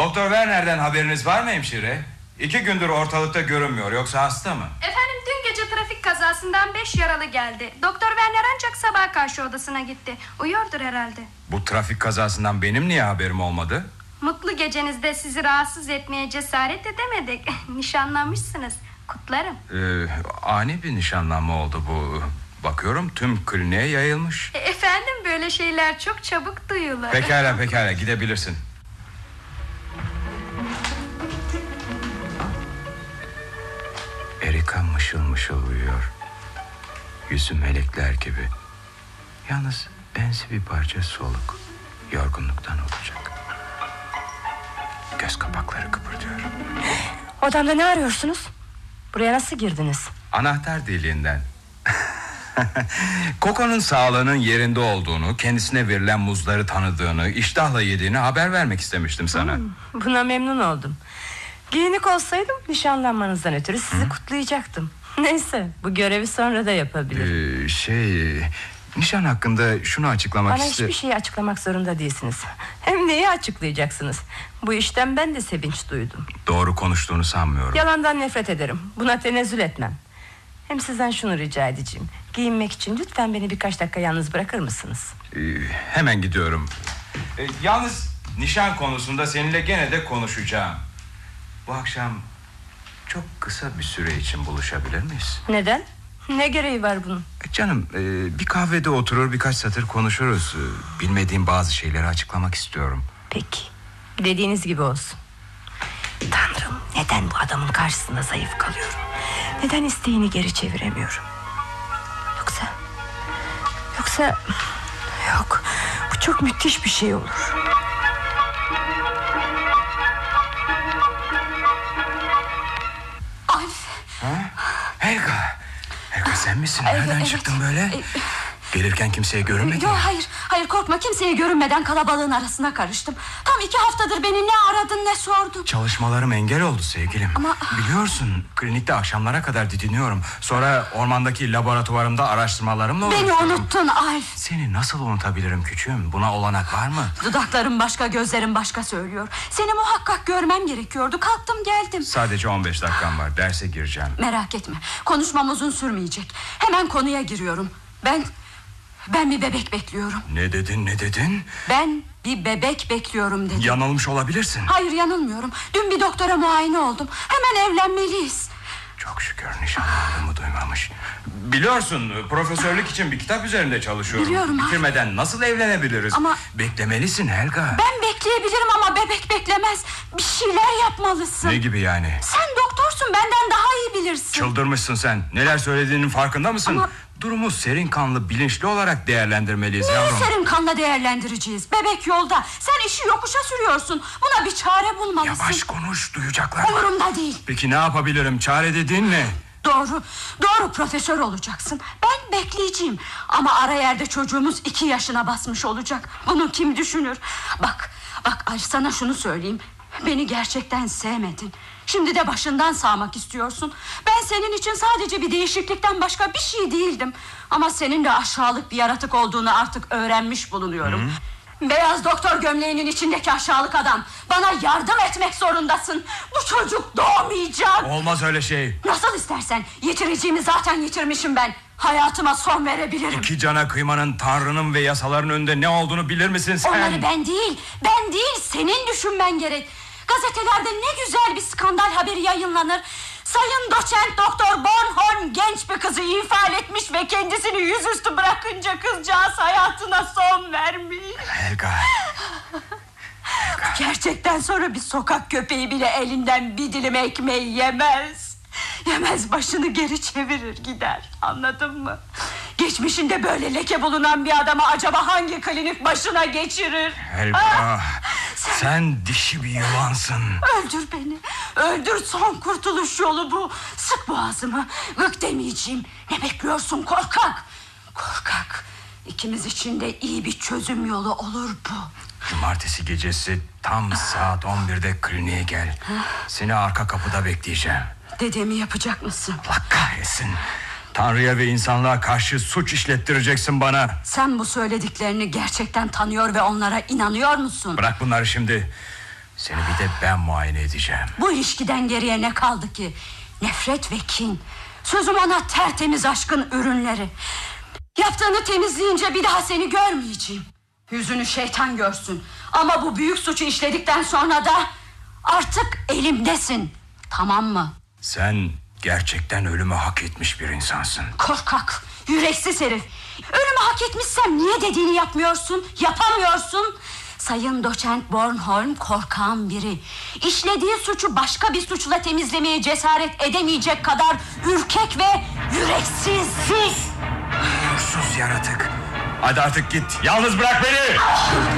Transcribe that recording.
Doktor Werner'den haberiniz var mı hemşire? 2 gündür ortalıkta görünmüyor, yoksa hasta mı? Efendim, dün gece trafik kazasından 5 yaralı geldi. Doktor Werner ancak sabah karşı odasına gitti. Uyuyordur herhalde. Bu trafik kazasından benim niye haberim olmadı? Mutlu gecenizde sizi rahatsız etmeye cesaret edemedik. Nişanlanmışsınız. Kutlarım. Ani bir nişanlanma oldu bu. Bakıyorum tüm kliniğe yayılmış. Efendim, böyle şeyler çok çabuk duyulur. Pekala gidebilirsin. Erika mışıl mışıl uyuyor. Yüzü melekler gibi. Yalnız benzi bir parça soluk. Yorgunluktan olacak. Göz kapakları kıpırdıyor. Odamda ne arıyorsunuz? Buraya nasıl girdiniz? Anahtar deliğinden. Coco'nun sağlığının yerinde olduğunu, kendisine verilen muzları tanıdığını, iştahla yediğini haber vermek istemiştim sana. Buna memnun oldum. Giyinik olsaydım nişanlanmanızdan ötürü sizi kutlayacaktım. Neyse, bu görevi sonra da yapabilirim. Nişan hakkında şunu açıklamak Bana hiçbir şeyi açıklamak zorunda değilsiniz. Hem neyi açıklayacaksınız? Bu işten ben de sevinç duydum. Doğru konuştuğunu sanmıyorum. Yalandan nefret ederim. Buna tenezzül etmem. Hem sizden şunu rica edeceğim. Giyinmek için lütfen beni birkaç dakika yalnız bırakır mısınız? Hemen gidiyorum. Yalnız nişan konusunda seninle gene de konuşacağım. Bu akşam çok kısa bir süre için buluşabilir miyiz? Neden? Ne gereği var bunun? Canım, bir kahvede oturur birkaç satır konuşuruz. Bilmediğim bazı şeyleri açıklamak istiyorum. Peki, dediğiniz gibi olsun. Tanrım, neden bu adamın karşısında zayıf kalıyorum? Neden isteğini geri çeviremiyorum? Yoksa yok, bu çok müthiş bir şey olur. Alf. Helga sen misin? Nereden çıktın böyle? Gelirken kimseye görünmedin mi? Hayır, korkma, kimseye görünmeden kalabalığın arasına karıştım. Tam 2 haftadır beni ne aradın ne sordun. Çalışmalarım engel oldu sevgilim. Ama... Biliyorsun, klinikte akşamlara kadar didiniyorum. Sonra ormandaki laboratuvarımda araştırmalarımla beni uğraşıyorum. unuttun Alf. Seni nasıl unutabilirim küçüğüm? Buna olanak var mı? Dudaklarım başka, gözlerim başka söylüyor. Seni muhakkak görmem gerekiyordu. Kalktım geldim. Sadece 15 dakikam var, derse gireceğim. Merak etme, konuşmam uzun sürmeyecek. Hemen konuya giriyorum. Ben bir bebek bekliyorum. Ne dedin? Ben bir bebek bekliyorum dedim. Yanılmış olabilirsin. Hayır, yanılmıyorum. Dün bir doktora muayene oldum. Hemen evlenmeliyiz. Çok şükür nişanlandığımı duymamış. Biliyorsun, profesörlük için bir kitap üzerinde çalışıyorum. Biliyorum. Bitirmeden nasıl evlenebiliriz? Ama... Beklemelisin Helga. Ben bekleyebilirim ama bebek beklemez. Bir şeyler yapmalısın. Ne gibi yani? Sen doktorsun, benden daha iyi bilirsin. Çıldırmışsın sen. Neler söylediğinin farkında mısın? Ama... Durumu serin kanlı, bilinçli olarak değerlendirmeliyiz yavrum. Neyi serin kanla değerlendireceğiz? Bebek yolda. Sen işi yokuşa sürüyorsun. Buna bir çare bulmalısın. Yavaş konuş, duyacaklar. Umurumda değil. Peki ne yapabilirim? Çare dediğin ne? Doğru, profesör olacaksın. Ben bekleyeceğim. Ama ara yerde çocuğumuz 2 yaşına basmış olacak. Bunu kim düşünür? Bak Ay, sana şunu söyleyeyim. Beni gerçekten sevmedin. Şimdi de başından sağmak istiyorsun. Ben senin için sadece bir değişiklikten başka bir şey değildim. Ama senin de aşağılık bir yaratık olduğunu artık öğrenmiş bulunuyorum. Beyaz doktor gömleğinin içindeki aşağılık adam. Bana yardım etmek zorundasın. Bu çocuk doğmayacak. Olmaz öyle şey. Nasıl istersen. Yitireceğimi zaten yitirmişim ben. Hayatıma son verebilirim. 2 cana kıymanın, Tanrı'nın ve yasaların önünde ne olduğunu bilir misin sen? Onları ben değil senin düşünmen gerek. Gazetelerde ne güzel bir skandal haberi yayınlanır. Sayın doçent doktor Bornholm genç bir kızı ifade etmiş ve kendisini yüzüstü bırakınca kızcağız hayatına son vermiş. Helga. Gerçekten sonra bir sokak köpeği bile elinden bir dilim ekmeği yemez. Başını geri çevirir gider. Anladın mı? Geçmişinde böyle leke bulunan bir adama acaba hangi klinik başına geçirir? Helga, sen dişi bir yılansın. Öldür beni. Öldür, son kurtuluş yolu bu. Sık boğazımı. Gık demeyeceğim. Ne bekliyorsun korkak? İkimiz için de iyi bir çözüm yolu olur bu. Cumartesi gecesi tam saat 11'de kliniğe gel. Seni arka kapıda bekleyeceğim. Dediğimi yapacak mısın? Allah kahretsin. Tanrı'ya ve insanlığa karşı suç işlettireceksin bana. Sen bu söylediklerini gerçekten tanıyor ve onlara inanıyor musun? Bırak bunları şimdi. Seni bir de ben muayene edeceğim. Bu ilişkiden geriye ne kaldı ki? Nefret ve kin. Sözüm ona tertemiz aşkın ürünleri. Yaptığını temizleyince bir daha seni görmeyeceğim. Yüzünü şeytan görsün. Ama bu büyük suçu işledikten sonra da artık elimdesin. Tamam mı? Sen gerçekten ölümü hak etmiş bir insansın. Korkak, yüreksiz herif. Ölümü hak etmişsem niye dediğini yapmıyorsun? Yapamıyorsun. Sayın Doçent Bornholm korkağın biri. İşlediği suçu başka bir suçla temizlemeye cesaret edemeyecek kadar ürkek ve yüreksiz. Sus! Uğursuz yaratık. Hadi artık git. Yalnız bırak beni.